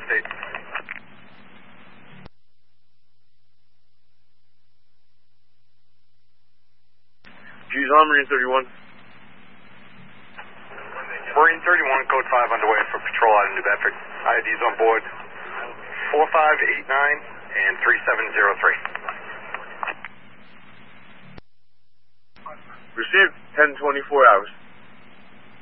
update. G's on Marine 31. Marine 31, code 5 underway for patrol out of New Bedford. IDs on board 4589 and 3703. Received 1024 hours.